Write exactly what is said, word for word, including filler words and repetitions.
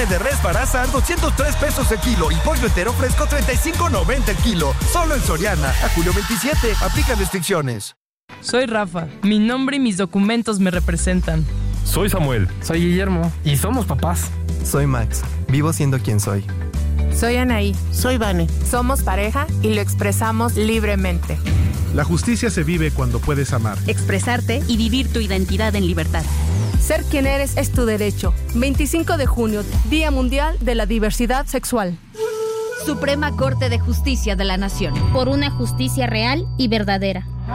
carne de res para asar doscientos tres pesos el kilo y pollo entero fresco treinta y cinco noventa el kilo. Solo en Soriana. A julio veintisiete. Aplican restricciones. Soy Rafa. Mi nombre y mis documentos me representan. Soy Samuel. Soy Guillermo. Y somos papás. Soy Max. Vivo siendo quien soy. Soy Anaí. Soy Vane. Somos pareja y lo expresamos libremente. La justicia se vive cuando puedes amar, expresarte y vivir tu identidad en libertad. Ser quien eres es tu derecho. veinticinco de junio, Día Mundial de la Diversidad Sexual. Suprema Corte de Justicia de la Nación. Por una justicia real y verdadera.